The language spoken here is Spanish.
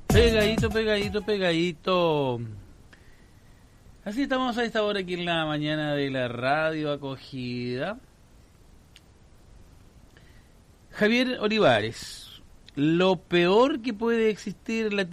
Pegadito, pegadito, pegadito. Así estamos a esta hora aquí en la mañana de la radio acogida. Javier Olivares, lo peor que puede existir en la